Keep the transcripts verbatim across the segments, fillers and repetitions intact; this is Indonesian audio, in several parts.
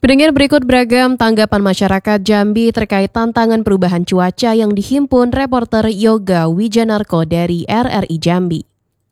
Pendengar, berikut beragam tanggapan masyarakat Jambi terkait tantangan perubahan cuaca yang dihimpun reporter Yoga Wijanarko dari R R I Jambi.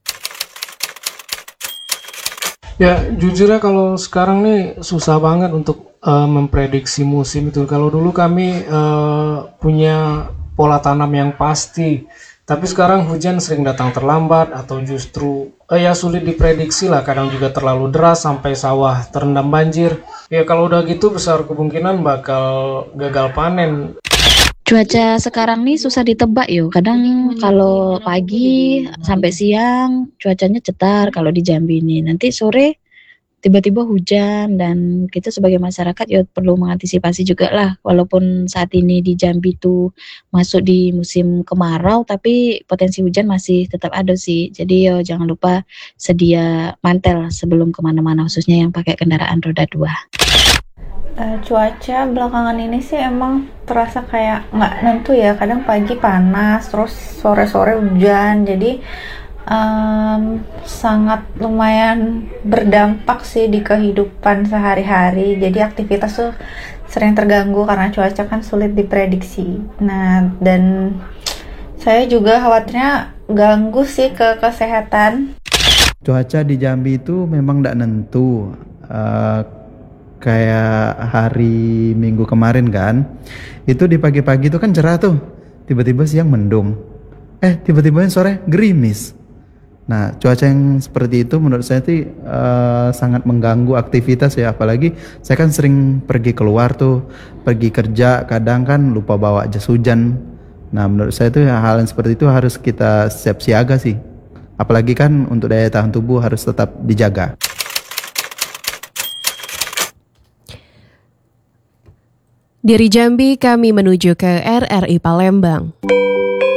Ya, jujurnya kalau sekarang nih susah banget untuk uh, memprediksi musim itu. Kalau dulu kami uh, punya pola tanam yang pasti, tapi sekarang hujan sering datang terlambat atau justru uh, ya sulit diprediksi lah. Kadang juga terlalu deras sampai sawah terendam banjir. Ya kalau udah gitu besar kemungkinan bakal gagal panen. Cuaca sekarang nih susah ditebak yo. Kadang kalau pagi sampai siang cuacanya cetar kalau di Jambi ini. Nanti sore tiba-tiba hujan, dan kita sebagai masyarakat ya perlu mengantisipasi juga lah. Walaupun saat ini di Jambi tuh masuk di musim kemarau, tapi potensi hujan masih tetap ada sih. Jadi yo jangan lupa sedia mantel sebelum kemana-mana, khususnya yang pakai kendaraan roda dua. Uh, cuaca belakangan ini sih emang terasa kayak nggak nentu ya. Kadang pagi panas, terus sore-sore hujan. Jadi um, sangat lumayan berdampak sih di kehidupan sehari-hari. Jadi aktivitas tuh sering terganggu karena cuaca kan sulit diprediksi. Nah, dan saya juga khawatirnya ganggu sih ke kesehatan. Cuaca di Jambi itu memang tidak nentu. Uh, kayak hari Minggu kemarin kan, itu di pagi-pagi itu kan cerah tuh, tiba-tiba siang mendung, eh tiba-tiba sore gerimis. Nah, cuaca yang seperti itu menurut saya itu uh, sangat mengganggu aktivitas ya, apalagi saya kan sering pergi keluar tuh, pergi kerja, kadang kan lupa bawa jas hujan. Nah, menurut saya itu hal yang seperti itu harus kita siap siaga sih, apalagi kan untuk daya tahan tubuh harus tetap dijaga. Dari Jambi kami menuju ke R R I Palembang.